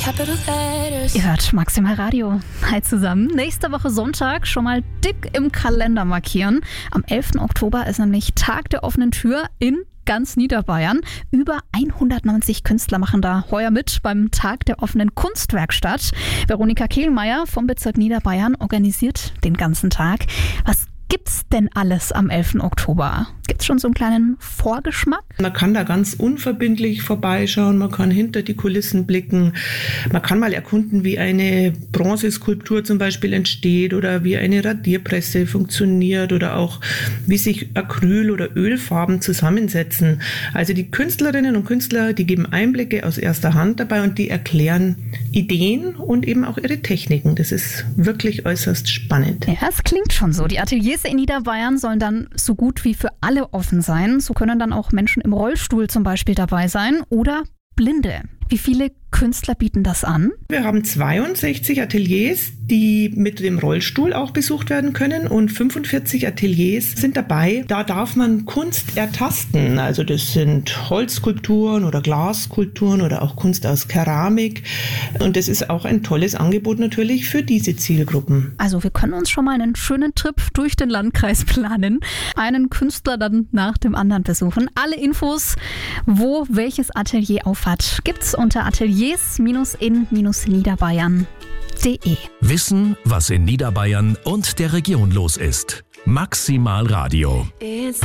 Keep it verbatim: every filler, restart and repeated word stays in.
Ihr hört Maximal Radio. Hi zusammen. Nächste Woche Sonntag schon mal dick im Kalender markieren. Am elften Oktober ist nämlich Tag der offenen Tür in ganz Niederbayern. Über hundertneunzig Künstler machen da heuer mit beim Tag der offenen Kunstwerkstatt. Veronika Kehlmeier vom Bezirk Niederbayern organisiert den ganzen Tag. Was gibt's denn alles am elften Oktober? Gibt's schon so einen kleinen Vorgeschmack? Man kann da ganz unverbindlich vorbeischauen, man kann hinter die Kulissen blicken, man kann mal erkunden, wie eine Bronzeskulptur zum Beispiel entsteht oder wie eine Radierpresse funktioniert oder auch wie sich Acryl- oder Ölfarben zusammensetzen. Also die Künstlerinnen und Künstler, die geben Einblicke aus erster Hand dabei und die erklären Ideen und eben auch ihre Techniken. Das ist wirklich äußerst spannend. Ja, es klingt schon so. Die Ateliers in Niederbayern sollen dann so gut wie für alle offen sein. So können dann auch Menschen im Rollstuhl zum Beispiel dabei sein oder Blinde. Wie viele Künstler bieten das an? Wir haben zweiundsechzig Ateliers, die mit dem Rollstuhl auch besucht werden können und fünfundvierzig Ateliers sind dabei. Da darf man Kunst ertasten. Also das sind Holzskulpturen oder Glasskulpturen oder auch Kunst aus Keramik. Und das ist auch ein tolles Angebot natürlich für diese Zielgruppen. Also wir können uns schon mal einen schönen Trip durch den Landkreis planen. Einen Künstler dann nach dem anderen besuchen. Alle Infos, wo welches Atelier aufhat, gibt's unter ateliers-in-niederbayern punkt de. Wissen, was in Niederbayern und der Region los ist. Maximal Radio.